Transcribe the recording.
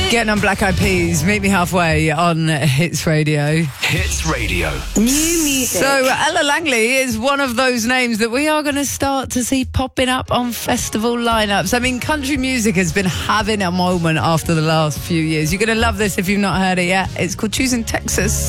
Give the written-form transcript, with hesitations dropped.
Getting on Black Eyed Peas, Meet Me Halfway on Hits Radio. Hits Radio. New music. So Ella Langley is one of those names that we are going to start to see popping up on festival lineups. I mean, country music has been having a moment after the last few years. You're going to love this if you've not heard it yet. It's called Choosing Texas.